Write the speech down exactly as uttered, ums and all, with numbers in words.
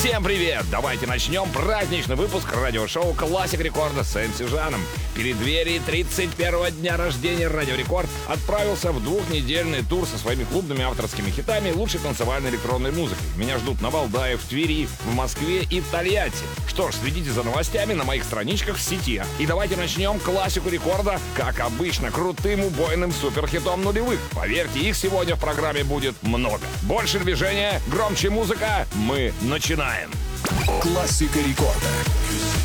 Всем привет! Давайте начнем праздничный выпуск радиошоу «Классик Рекорда» с эм си Жаном. В преддверии тридцать первого дня рождения Радио Рекорд отправился в двухнедельный тур со своими клубными авторскими хитами лучшей танцевальной электронной музыкой. Меня ждут на Валдае, в Твери, в Москве и Тольятти. Что ж, следите за новостями на моих страничках в сети. И давайте начнем классику рекорда, как обычно, крутым убойным суперхитом нулевых. Поверьте, их сегодня в программе будет много. Больше движения, громче музыка. Мы начинаем. Классика рекорда.